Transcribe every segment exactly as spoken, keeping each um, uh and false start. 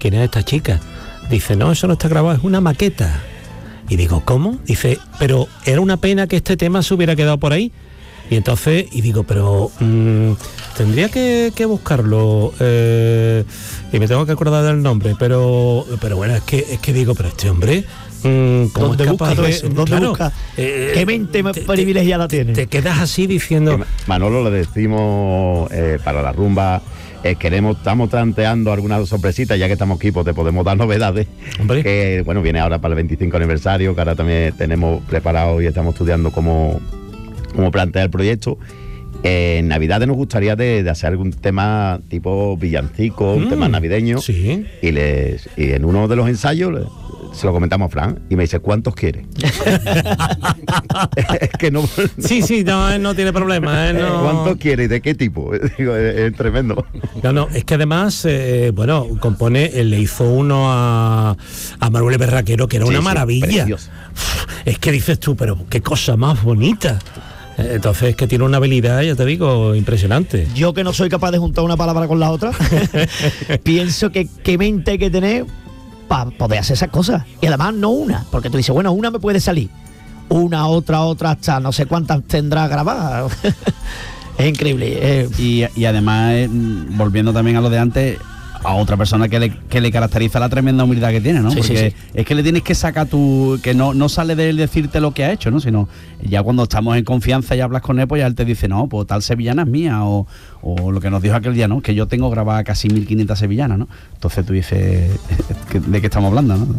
¿quién es esta chica? Dice, no, eso no está grabado, es una maqueta. Y digo, ¿cómo? Dice, pero era una pena que este tema se hubiera quedado por ahí. Y entonces, y digo, pero mmm, tendría que, que buscarlo, eh, y me tengo que acordar del nombre, pero pero bueno, es que es que digo, pero este hombre, mmm, ¿cómo ¿Dónde es busca capaz todo de, eso? ¿Dónde claro, busca? eh, ¿Qué mente te, privilegiada te, tiene? Te quedas así diciendo... Manolo, le decimos eh, para la rumba, eh, queremos, estamos tanteando algunas sorpresitas, ya que estamos aquí, pues te podemos dar novedades. Hombre. Que bueno, viene ahora para el veinticinco aniversario, que ahora también tenemos preparado y estamos estudiando cómo, cómo plantear el proyecto. Eh, en Navidades nos gustaría de, de hacer algún tema tipo villancico, un mm, tema navideño. Sí. Y, les, y en uno de los ensayos le, se lo comentamos a Fran y me dice, ¿cuántos quiere? Es que no... Sí, sí, no, él no tiene problema. Él no... ¿Cuántos quiere y de qué tipo? Digo, es, es tremendo. No, no, es que además, eh, bueno, compone, él le hizo uno a, a Manuel Berraquero, que era Sí, una sí, maravilla. precioso. Es que dices tú, pero qué cosa más bonita. Entonces es que tiene una habilidad, ya te digo, impresionante. Yo que no soy capaz de juntar una palabra con la otra, pienso que qué mente hay que tener para poder hacer esas cosas. Y además no una, porque tú dices, bueno, una me puede salir. Una, otra, otra, hasta no sé cuántas tendrá grabadas. Es increíble. Eh. Y, y además, eh, volviendo también a lo de antes, a otra persona que le, que le caracteriza la tremenda humildad que tiene, ¿no? Sí, Porque sí, sí. es que le tienes que sacar tu... que no, no sale de él decirte lo que ha hecho, ¿no? Sino ya cuando estamos en confianza y hablas con él, pues ya él te dice, no, pues tal sevillana es mía, o, o lo que nos dijo aquel día, ¿no? Que yo tengo grabada casi mil quinientas sevillanas, ¿no? Entonces tú dices, ¿de qué estamos hablando, no?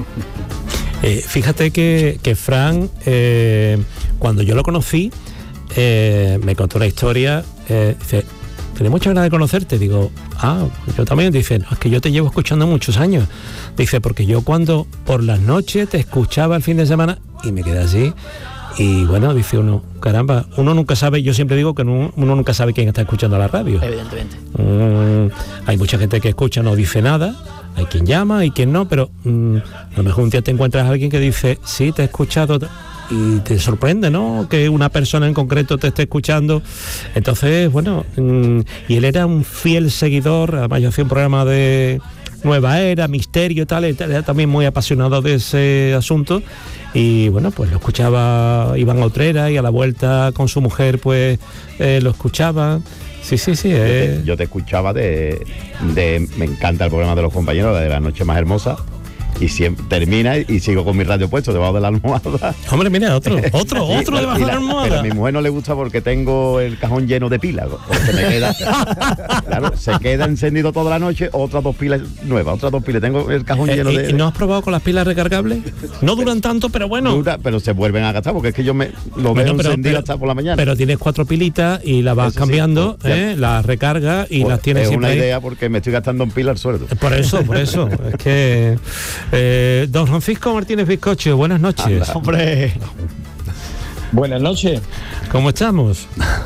Eh, fíjate que, que Fran, eh, cuando yo lo conocí, eh, me contó una historia, eh, dice, tenía muchas ganas de conocerte. Digo, ah, yo también. Dice, no, es que yo te llevo escuchando muchos años. Dice, porque yo cuando por las noches te escuchaba el fin de semana, y me quedé así. Y bueno, dice uno, caramba, uno nunca sabe, yo siempre digo que uno, uno nunca sabe quién está escuchando la radio. Evidentemente. Mm, hay mucha gente que escucha, no dice nada, hay quien llama, hay quien no, pero mm, a lo mejor un día te encuentras a alguien que dice, sí, te he escuchado, y te sorprende, ¿no?, que una persona en concreto te esté escuchando. Entonces, bueno, mmm, y él era un fiel seguidor. Además yo hacía un programa de Nueva Era, Misterio, tal, y tal, era también muy apasionado de ese asunto. Y bueno, pues lo escuchaba Iván Utrera, y a la vuelta con su mujer pues eh, lo escuchaba. Sí, sí, sí. Eh. Yo, te, yo te escuchaba de, de... Me encanta el programa de los compañeros, de La Noche Más Hermosa. Y siempre termina y sigo con mi radio puesto debajo de la almohada. Hombre, mira, otro, otro, Sí, otro debajo de la almohada. Pero a mi mujer no le gusta porque tengo el cajón lleno de pilas. Se me queda, claro, se queda encendido toda la noche, otras dos pilas nuevas, otras dos pilas. Tengo el cajón Eh, lleno ¿y, de... ¿Y no has probado con las pilas recargables? No duran tanto, pero bueno. Dura, pero se vuelven a gastar porque es que yo me lo Bueno, veo pero, encendido pero, hasta por la mañana. Pero tienes cuatro pilitas y las vas Eso sí, cambiando, pues, ¿eh? Las recargas y Pues las tienes es siempre una ahí. idea porque me estoy gastando en pilas el sueldo. Por eso, por eso. Es que... Eh, don Francisco Martínez Bizcocho, buenas noches. Anda. Hombre, Buenas noches. ¿Cómo estamos?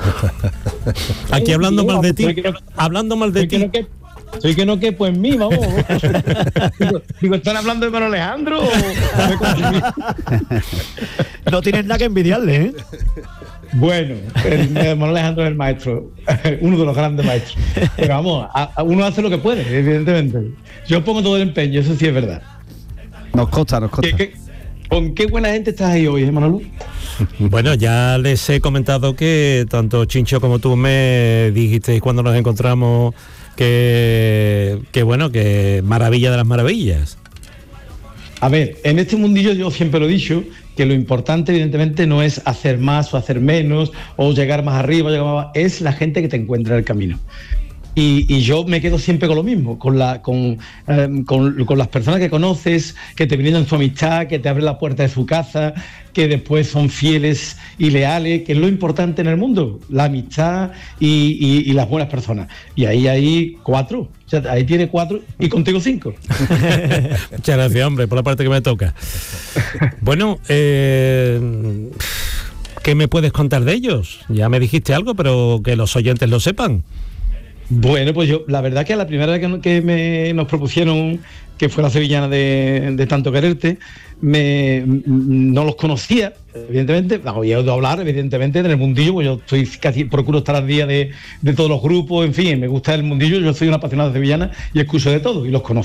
Aquí hablando mal de ti. Soy que no- Hablando mal de soy que ti. no que- Soy que no quepo en mí, vamos. digo, digo, ¿están hablando de Manuel Alejandro? o- no tienes nada que envidiarle, ¿eh? Bueno, el, Manuel Alejandro es el maestro, uno de los grandes maestros. Pero vamos, a, a uno hace lo que puede, evidentemente. Yo pongo todo el empeño, eso sí es verdad. Nos consta, nos consta. ¿Qué, qué, ¿Con qué buena gente estás ahí hoy, eh, Manolo? Bueno, ya les he comentado que tanto Chincho como tú me dijisteis cuando nos encontramos que, que bueno, que maravilla de las maravillas. A ver, en este mundillo yo siempre lo he dicho, que lo importante evidentemente no es hacer más o hacer menos, o llegar más arriba, o llegar más abajo, es la gente que te encuentra en el camino. Y, y yo me quedo siempre con lo mismo, con, la, con, eh, con, con las personas que conoces, que te brindan su amistad, que te abren la puerta de su casa, que después son fieles y leales, que es lo importante en el mundo, la amistad y, y, y las buenas personas. Y ahí hay cuatro, o sea, ahí tiene cuatro y contigo cinco. Muchas gracias, hombre, por la parte que me toca. Bueno, eh, ¿qué me puedes contar de ellos? Ya me dijiste algo, pero que los oyentes lo sepan. Bueno, pues yo, la verdad que a la primera vez que, que me, nos propusieron que fue la sevillana de, de Tanto Quererte, me, no los conocía, evidentemente, había oído hablar, evidentemente, en el mundillo, pues yo estoy casi, procuro estar al día de, de todos los grupos, en fin, me gusta el mundillo, yo soy un apasionado de sevillana y escucho de todo, y los conocí.